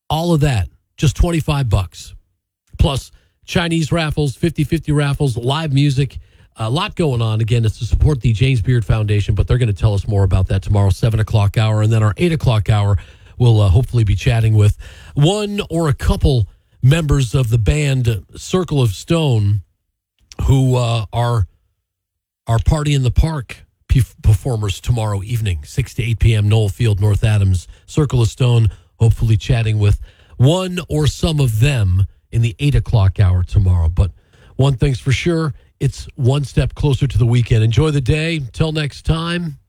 All of that, just $25. Plus Chinese raffles, 50-50 raffles, live music, a lot going on. Again, it's to support the James Beard Foundation, but they're going to tell us more about that tomorrow, 7 o'clock hour. And then our 8 o'clock hour, we'll hopefully be chatting with one or a couple members of the band Circle of Stone who are Party in the Park performers tomorrow evening, 6 to 8 p.m., Knoll Field, North Adams. Circle of Stone, hopefully chatting with one or some of them in the 8 o'clock hour tomorrow. But one thing's for sure, it's one step closer to the weekend. Enjoy the day. Till next time.